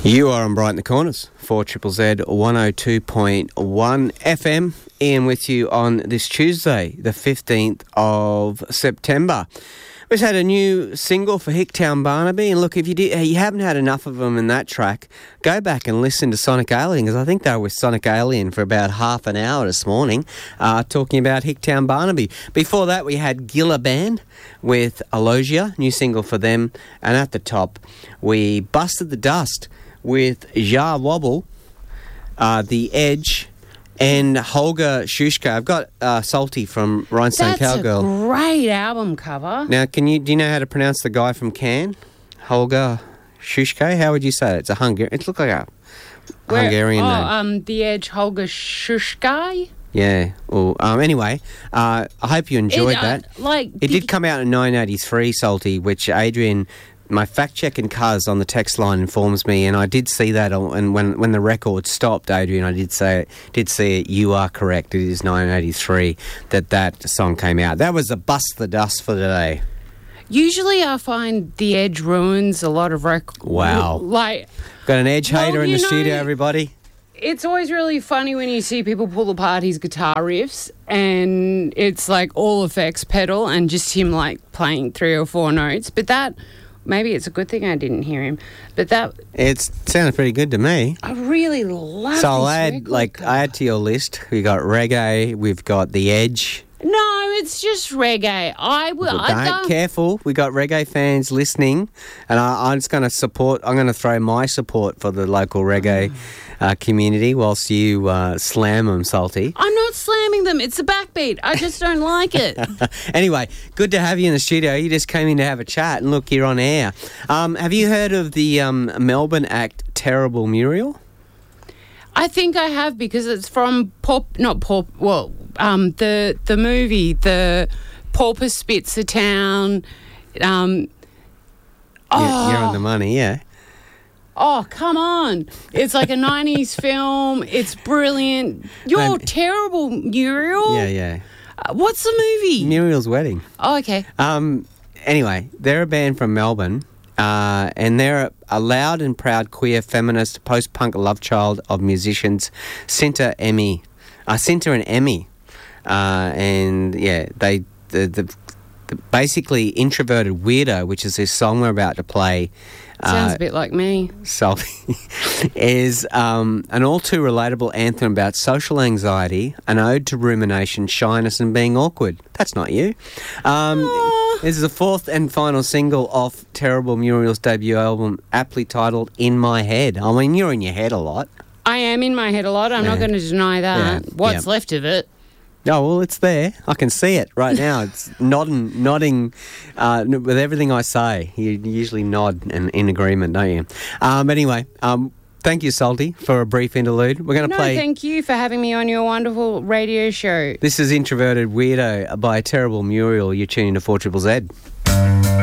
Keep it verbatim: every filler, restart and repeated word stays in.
You are on Brighton the Corners, four Z Z Z one oh two point one F M. Ian with you on this Tuesday, the fifteenth of September. We've had a new single for Hicktown Barnaby, and look, if you did, you haven't had enough of them in that track, go back and listen to Sonic Alien, because I think they were with Sonic Alien for about half an hour this morning, uh, talking about Hicktown Barnaby. Before that, we had Gilla Band with Alogia, new single for them, and at the top, we busted the dust with Ja Wobble, uh, The Edge, and Holger Schuschka. I've got uh, Salty from Rhinestone Cowgirl. That's a great album cover. Now, can you do you know how to pronounce the guy from Cannes? Holger Schuschka? How would you say it? It's a Hungarian. It looks like a Where, Hungarian oh, name. um, The Edge, Holger Schuschka. Yeah. Well, um, anyway, uh, I hope you enjoyed It, uh, that. like It did come out in nineteen eighty-three, Salty, which Adrian, my fact-checking cuz on the text line, informs me, and I did see that, on, and when when the record stopped, Adrian, I did say did see it. You are correct. It is nineteen eighty-three that that song came out. That was a bust the dust for today. Usually I find The Edge ruins a lot of records. Wow. Like, Got an Edge Well, hater in you the know- studio, everybody. it's always really funny when you see people pull apart his guitar riffs and it's like all effects pedal and just him like playing three or four notes. But that, maybe it's a good thing I didn't hear him. But that, It sounded pretty good to me. I really love So I'll this add, record like, cover. I add to your list. We got reggae. We've got The Edge. No, it's just reggae. I will. Well, I don't, don't. careful. We got reggae fans listening, and I, I'm just going to support. I'm going to throw my support for the local reggae uh, community, whilst you uh, slam them, Salty. I'm not slamming them. It's a backbeat. I just don't like it. Anyway, good to have you in the studio. You just came in to have a chat, and look, you're on air. Um, have you heard of the um, Melbourne act Terrible Muriel? I think I have, because it's from Pop, not Pop. Well, um, the the movie, the Pauper Spitzer Town. Um, oh, Yeah, you're on the money, yeah. oh, come on! It's like a nineties film. It's brilliant. You're No, terrible, Muriel. Yeah, yeah. Uh, what's the movie? Muriel's Wedding. Oh, okay. Um, anyway, they're a band from Melbourne, uh, and they're a loud and proud queer feminist post-punk love child of musicians Cinta Emmy, uh, Cinta and Emmy, uh, and yeah, they the, the, the basically Introverted Weirdo, which is this song we're about to play. Sounds uh, a bit like me. Salty, is um, an all too relatable anthem about social anxiety, an ode to rumination, shyness, and being awkward. That's not you. Um, this is the fourth and final single off Terrible Muriel's debut album, aptly titled "In My Head." I mean, you're in your head a lot. I am in my head a lot. I'm Yeah. not going to deny that. Yeah. What's Yeah. left of it? Oh, well, it's there. I can see it right now. It's nodding, nodding uh, with everything I say. You usually nod and in agreement, don't you? Um, anyway, um, thank you, Salty, for a brief interlude. We're going to No, play... thank you for having me on your wonderful radio show. This is Introverted Weirdo by Terrible Muriel. You're tuning to four Z Z Z.